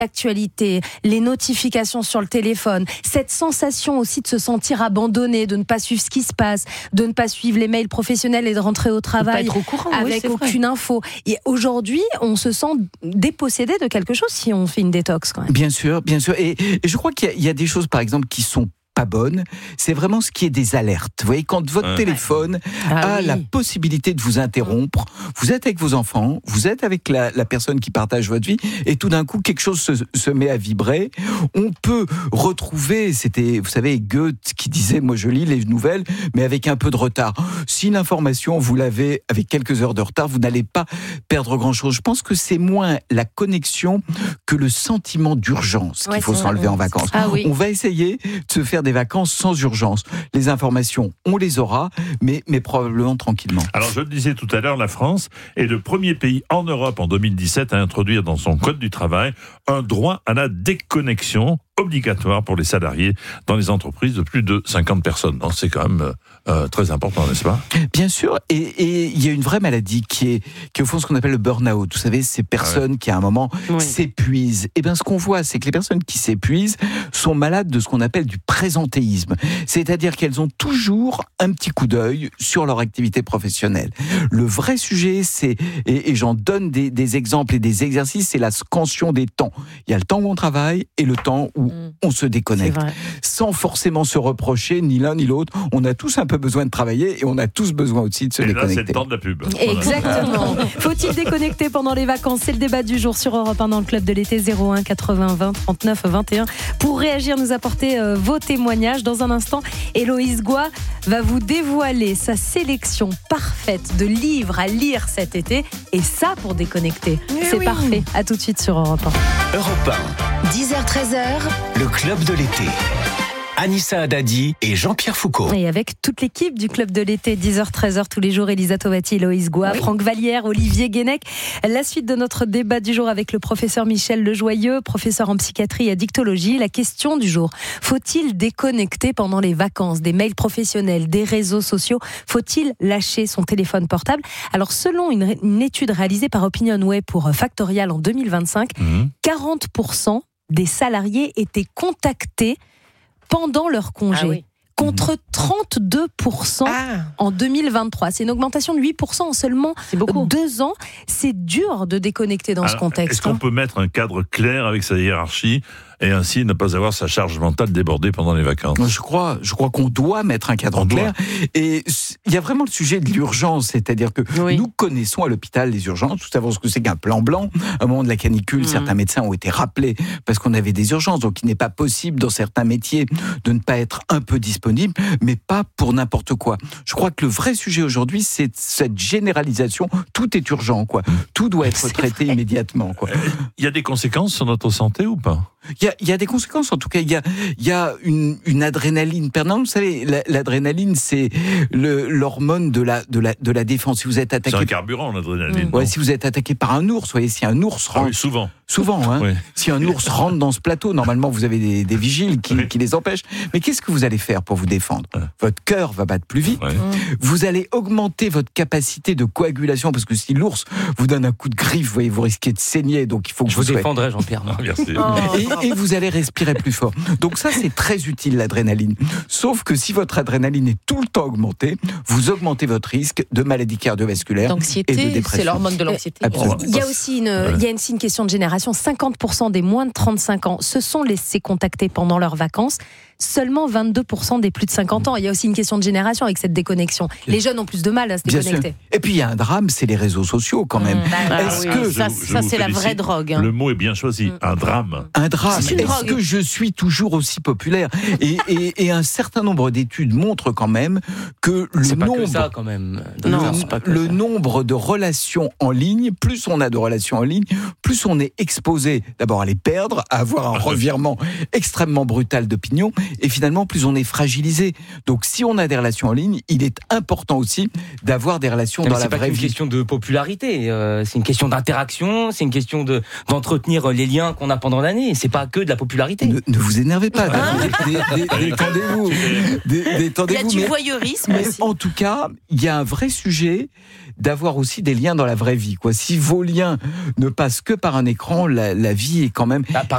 l'actualité, les notifications sur le téléphone, cette sensation aussi de se sentir abandonné, de ne pas suivre ce qui se passe, de ne pas suivre les mails professionnels et de rentrer au travail être au courant, avec aucune info. Et aujourd'hui, on se sent dépossédé de quelque chose si on fait une détox quand même. Bien sûr, bien sûr. Et je crois qu'il y a des choses, par exemple, qui sont pas bonne, c'est vraiment ce qui est des alertes. Vous voyez, quand votre téléphone a la possibilité de vous interrompre, vous êtes avec vos enfants, vous êtes avec la personne qui partage votre vie, et tout d'un coup, quelque chose se met à vibrer. On peut retrouver, c'était, vous savez, Goethe qui disait, moi je lis les nouvelles, mais avec un peu de retard. Si l'information, vous l'avez avec quelques heures de retard, vous n'allez pas perdre grand-chose. Je pense que c'est moins la connexion que le sentiment d'urgence qu'il faut s'enlever en vacances. On va essayer de se faire des vacances sans urgence. Les informations, on les aura, mais probablement tranquillement. Alors, je le disais tout à l'heure, la France est le premier pays en Europe en 2017 à introduire dans son code du travail un droit à la déconnexion obligatoire pour les salariés dans les entreprises de plus de 50 personnes. Donc, c'est quand même très important, n'est-ce pas ? Bien sûr, et il y a une vraie maladie qui est au fond ce qu'on appelle le burn-out. Vous savez, ces personnes qui à un moment s'épuisent. Et bien, ce qu'on voit, c'est que les personnes qui s'épuisent sont malades de ce qu'on appelle du présentéisme. C'est-à-dire qu'elles ont toujours un petit coup d'œil sur leur activité professionnelle. Le vrai sujet, c'est, et j'en donne des exemples et des exercices, c'est la scansion des temps. Il y a le temps où on travaille et le temps où on se déconnecte. Sans forcément se reprocher, ni l'un ni l'autre. On a tous un peu besoin de travailler et on a tous besoin aussi de se déconnecter. Là, c'est le temps de la pub. Exactement. Faut-il déconnecter pendant les vacances ? C'est le débat du jour sur Europe 1 dans le club de l'été 01 80 20 39 21. Pour réagir, nous apporter vos témoignages. Dans un instant, Héloïse Goua va vous dévoiler sa sélection parfaite de livres à lire cet été. Et ça, pour déconnecter, c'est parfait. À tout de suite sur Europe 1. Europe 1. 10h-13h, le club de l'été. Anissa Haddadi et Jean-Pierre Foucault. Et avec toute l'équipe du club de l'été, 10h-13h tous les jours, Elisa Tovati, Héloïse Goua, Franck Vallière, Olivier Guénec. La suite de notre débat du jour avec le professeur Michel Lejoyeux, professeur en psychiatrie et addictologie. La question du jour, faut-il déconnecter pendant les vacances des mails professionnels, des réseaux sociaux ? Faut-il lâcher son téléphone portable ? Alors selon une étude réalisée par OpinionWay pour Factorial en 2025, 40% des salariés étaient contactés pendant leur congé, contre 32% en 2023. C'est une augmentation de 8% en seulement 2 ans. C'est dur de déconnecter dans ce contexte. Est-ce qu'on peut mettre un cadre clair avec sa hiérarchie et ainsi ne pas avoir sa charge mentale débordée pendant les vacances ? Je crois qu'on doit mettre un cadre clair. Et il y a vraiment le sujet de l'urgence, c'est-à-dire que nous connaissons à l'hôpital les urgences, nous savons ce que c'est qu'un plan blanc. Au moment de la canicule, certains médecins ont été rappelés parce qu'on avait des urgences. Donc il n'est pas possible dans certains métiers de ne pas être un peu disponible, mais pas pour n'importe quoi. Je crois que le vrai sujet aujourd'hui, c'est cette généralisation. Tout est urgent, quoi. Tout doit être traité immédiatement, quoi. Il y a des conséquences sur notre santé ou pas ? Il y a des conséquences, en tout cas, il y a une adrénaline permanente. Vous savez, l'adrénaline, c'est l'hormone de la défense. Si vous êtes attaqué... C'est un carburant, l'adrénaline. Si vous êtes attaqué par un ours, voyez, si un ours rentre... Souvent, hein. Si un ours rentre dans ce plateau, normalement, vous avez des vigiles qui les empêchent. Mais qu'est-ce que vous allez faire pour vous défendre ? Votre cœur va battre plus vite. Vous allez augmenter votre capacité de coagulation, parce que si l'ours vous donne un coup de griffe, vous voyez, vous risquez de saigner, donc il faut que je vous défendrai, Jean-Pierre. Merci. Et vous allez respirer plus fort. Donc ça, c'est très utile, l'adrénaline. Sauf que si votre adrénaline est tout le temps augmentée, vous augmentez votre risque de maladie cardiovasculaire et de dépression. C'est l'hormone de l'anxiété. Il y a aussi une question de génération. 50% des moins de 35 ans se sont laissés contacter pendant leurs vacances. Seulement 22% des plus de 50 ans. Il y a aussi une question de génération avec cette déconnexion. Les jeunes ont plus de mal à se déconnecter. Et puis il y a un drame, c'est les réseaux sociaux quand même. Ça c'est la vraie drogue. Le mot est bien choisi, un drame. Un drame. Est-ce que je suis toujours aussi populaire ? Et un certain nombre d'études montrent quand même que le nombre de relations en ligne, plus on a de relations en ligne, plus on est exposé d'abord à les perdre, à avoir un revirement extrêmement brutal d'opinion, et finalement plus on est fragilisé. Donc si on a des relations en ligne, il est important aussi d'avoir des relations dans la vraie vie. C'est pas une question de popularité, c'est une question d'interaction, c'est une question d'entretenir les liens qu'on a pendant l'année. C'est pas que de la popularité. Ne vous énervez pas. Détendez-vous. Il y a du voyeurisme aussi. En tout cas, il y a un vrai sujet d'avoir aussi des liens dans la vraie vie, quoi. Si vos liens ne passent que par un écran, la vie est quand même